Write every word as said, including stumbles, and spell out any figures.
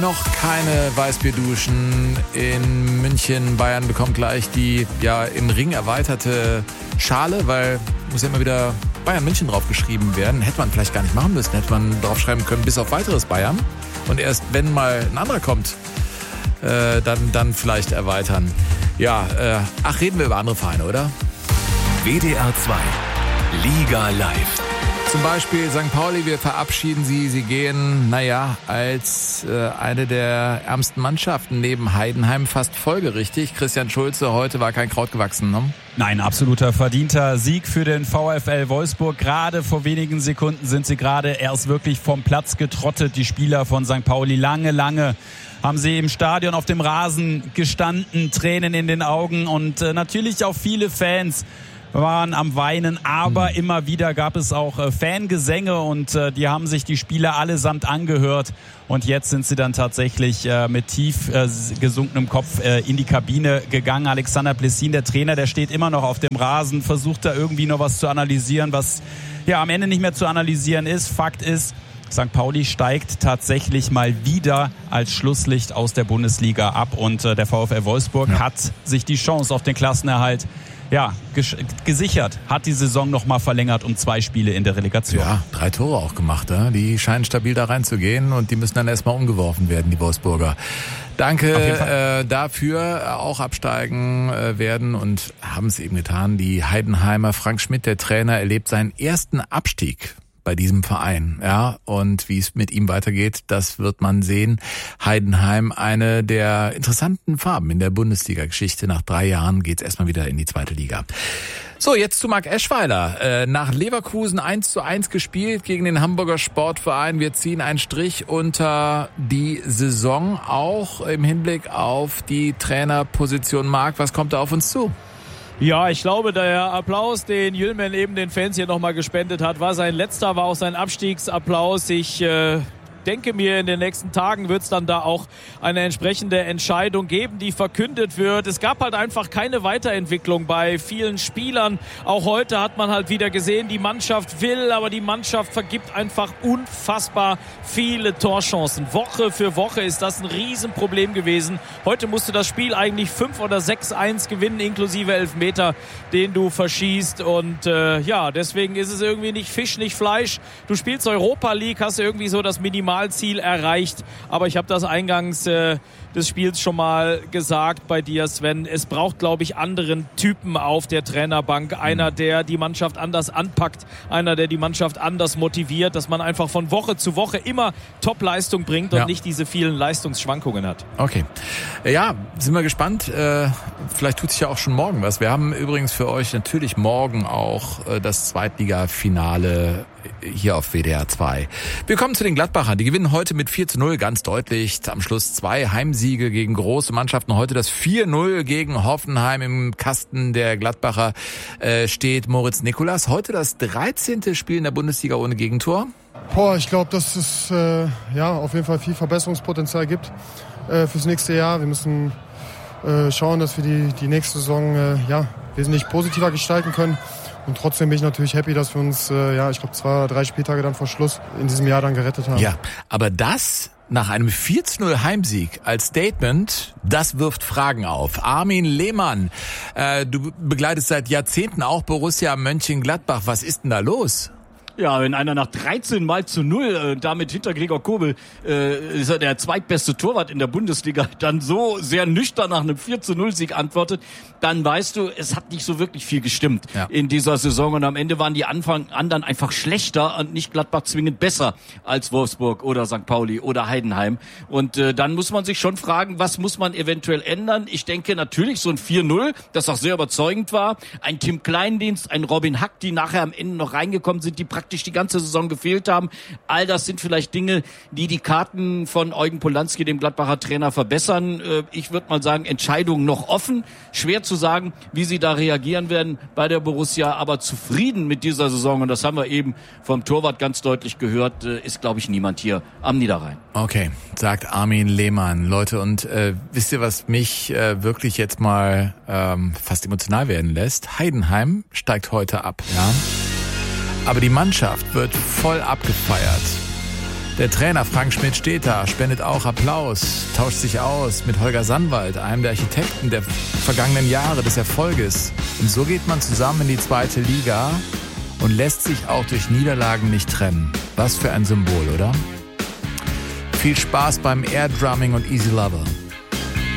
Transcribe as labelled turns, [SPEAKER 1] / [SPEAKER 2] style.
[SPEAKER 1] noch keine Weißbierduschen in München. Bayern bekommt gleich die ja im Ring erweiterte Schale, weil muss ja immer wieder Bayern München draufgeschrieben werden. Hätte man vielleicht gar nicht machen müssen. Hätte man draufschreiben können, bis auf weiteres Bayern. Und erst wenn mal ein anderer kommt, äh, dann, dann vielleicht erweitern. Ja, äh, ach, reden wir über andere Vereine, oder?
[SPEAKER 2] W D R zwei Liga Live.
[SPEAKER 1] Zum Beispiel Sankt Pauli, wir verabschieden sie. Sie gehen, naja, als äh, eine der ärmsten Mannschaften neben Heidenheim fast folgerichtig. Christian Schulze, heute war kein Kraut gewachsen, ne?
[SPEAKER 3] Nein, absoluter verdienter Sieg für den VfL Wolfsburg. Gerade vor wenigen Sekunden sind sie gerade erst wirklich vom Platz getrottet, die Spieler von Sankt Pauli. Lange, lange haben sie im Stadion auf dem Rasen gestanden, Tränen in den Augen und äh, natürlich auch viele Fans waren am Weinen, aber mhm. immer wieder gab es auch äh, Fangesänge und äh, die haben sich die Spieler allesamt angehört und jetzt sind sie dann tatsächlich äh, mit tief äh, gesunkenem Kopf äh, in die Kabine gegangen. Alexander Plessin, der Trainer, der steht immer noch auf dem Rasen, versucht da irgendwie noch was zu analysieren, was ja am Ende nicht mehr zu analysieren ist. Fakt ist, Sankt Pauli steigt tatsächlich mal wieder als Schlusslicht aus der Bundesliga ab und äh, der VfL Wolfsburg ja. hat sich die Chance auf den Klassenerhalt ja, ges- gesichert, hat die Saison noch mal verlängert um zwei Spiele in der Relegation.
[SPEAKER 1] Ja, drei Tore auch gemacht. Ja? Die scheinen stabil da reinzugehen und die müssen dann erstmal umgeworfen werden, die Wolfsburger. Danke äh, dafür, auch absteigen äh, werden und haben es eben getan. Die Heidenheimer, Frank Schmidt, der Trainer, erlebt seinen ersten Abstieg bei diesem Verein, ja, und wie es mit ihm weitergeht, das wird man sehen. Heidenheim, eine der interessanten Farben in der Bundesliga-Geschichte. Nach drei Jahren geht's erstmal wieder in die zweite Liga. So, jetzt zu Marc Eschweiler. Äh, nach Leverkusen eins zu eins gespielt gegen den Hamburger Sportverein. Wir ziehen einen Strich unter die Saison, auch im Hinblick auf die Trainerposition. Marc, was kommt da auf uns zu?
[SPEAKER 4] Ja, ich glaube, der Applaus, den Yilmaz eben den Fans hier nochmal gespendet hat, war sein letzter, war auch sein Abstiegsapplaus. Ich äh, denke mir, in den nächsten Tagen wird es dann da auch eine entsprechende Entscheidung geben, die verkündet wird. Es gab halt einfach keine Weiterentwicklung bei vielen Spielern. Auch heute hat man halt wieder gesehen, die Mannschaft will, aber die Mannschaft vergibt einfach unfassbar viele Torchancen. Woche für Woche ist das ein Riesenproblem gewesen. Heute musste das Spiel eigentlich fünf oder sechs eins gewinnen, inklusive Elfmeter, den du verschießt. Und äh, ja, deswegen ist es irgendwie nicht Fisch, nicht Fleisch. Du spielst Europa League, hast irgendwie so das Minimal Ziel erreicht, aber ich habe das eingangs äh, des Spiels schon mal gesagt bei dir, Sven. Es braucht, glaube ich, anderen Typen auf der Trainerbank. Einer, der die Mannschaft anders anpackt, einer, der die Mannschaft anders motiviert, dass man einfach von Woche zu Woche immer Top-Leistung bringt und ja. nicht diese vielen Leistungsschwankungen hat.
[SPEAKER 1] Okay. Ja, sind wir gespannt. Äh, vielleicht tut sich ja auch schon morgen was. Wir haben übrigens für euch natürlich morgen auch äh, das Zweitliga-Finale hier auf W D R zwei. Wir kommen zu den Gladbachern. Die gewinnen heute mit vier zu null ganz deutlich. Am Schluss zwei Heimsiege gegen große Mannschaften. Heute das vier null gegen Hoffenheim. Im Kasten der Gladbacher äh, steht Moritz Nicolas. Heute das dreizehnte Spiel in der Bundesliga ohne Gegentor.
[SPEAKER 5] Boah, ich glaube, dass es äh, ja auf jeden Fall viel Verbesserungspotenzial gibt äh, fürs nächste Jahr. Wir müssen äh, schauen, dass wir die, die nächste Saison äh, ja, wesentlich positiver gestalten können. Und trotzdem bin ich natürlich happy, dass wir uns, äh, ja, ich glaube, zwei, drei Spieltage dann vor Schluss in diesem Jahr dann gerettet haben.
[SPEAKER 1] Ja, aber das nach einem vier zu null Heimsieg als Statement, das wirft Fragen auf. Armin Lehmann, äh, du begleitest seit Jahrzehnten auch Borussia Mönchengladbach. Was ist denn da los?
[SPEAKER 6] Ja, wenn einer nach dreizehn Mal zu null, äh, damit hinter Gregor Kobel, äh, ist er der zweitbeste Torwart in der Bundesliga, dann so sehr nüchtern nach einem vier zu null Sieg antwortet, dann weißt du, es hat nicht so wirklich viel gestimmt ja. in dieser Saison. Und am Ende waren die Anfang anderen einfach schlechter und nicht Gladbach zwingend besser als Wolfsburg oder Sankt Pauli oder Heidenheim. Und äh, dann muss man sich schon fragen, was muss man eventuell ändern? Ich denke natürlich so ein vier null, das auch sehr überzeugend war. Ein Tim Kleindienst, ein Robin Hack, die nachher am Ende noch reingekommen sind, die praktisch die ganze Saison gefehlt haben. All das sind vielleicht Dinge, die die Karten von Eugen Polanski, dem Gladbacher Trainer, verbessern. Ich würde mal sagen, Entscheidungen noch offen. Schwer zu sagen, wie sie da reagieren werden bei der Borussia, aber zufrieden mit dieser Saison, und das haben wir eben vom Torwart ganz deutlich gehört, ist, glaube ich, niemand hier am Niederrhein.
[SPEAKER 1] Okay, sagt Armin Lehmann. Leute, und äh, wisst ihr, was mich äh, wirklich jetzt mal ähm, fast emotional werden lässt? Heidenheim steigt heute ab, ja. Aber die Mannschaft wird voll abgefeiert. Der Trainer Frank Schmidt steht da, spendet auch Applaus, tauscht sich aus mit Holger Sandwald, einem der Architekten der vergangenen Jahre des Erfolges. Und so geht man zusammen in die zweite Liga und lässt sich auch durch Niederlagen nicht trennen. Was für ein Symbol, oder? Viel Spaß beim Air Drumming und Easy Lover.